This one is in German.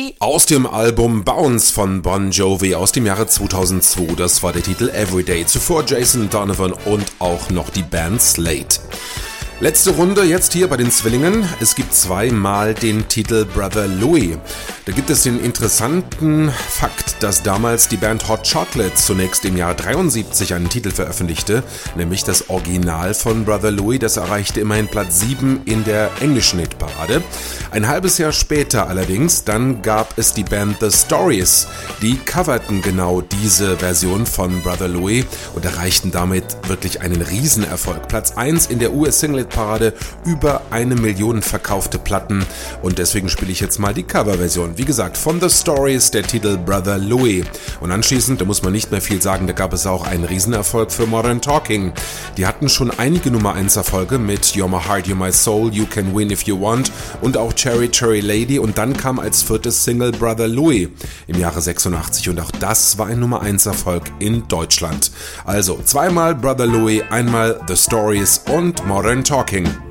Jovi. Aus dem Album Bounce von Bon Jovi aus dem Jahre 2002, das war der Titel Everyday. Zuvor Jason Donovan und auch noch die Band Slate. Letzte Runde jetzt hier bei den Zwillingen. Es gibt zweimal den Titel Brother Louie. Da gibt es den interessanten Fakt, dass damals die Band Hot Chocolate zunächst im Jahr 73 einen Titel veröffentlichte, nämlich das Original von Brother Louie. Das erreichte immerhin Platz 7 in der englischen Hitparade. Ein halbes Jahr später allerdings, dann gab es die Band The Stories. Die coverten genau diese Version von Brother Louie und erreichten damit wirklich einen Riesenerfolg. Platz 1 in der US-Single-Parade, über 1 Million verkaufte Platten und deswegen spiele ich jetzt mal die Coverversion. Wie gesagt, von The Stories der Titel Brother Louie. Und anschließend, da muss man nicht mehr viel sagen, da gab es auch einen Riesenerfolg für Modern Talking. Die hatten schon einige Nummer 1 Erfolge mit You're My Heart, You're My Soul, You Can Win If You Want und auch Cherry Cherry Lady und dann kam als viertes Single Brother Louie im Jahre 86 und auch das war ein Nummer 1 Erfolg in Deutschland. Also zweimal Brother Louie, einmal The Stories und Modern Talking.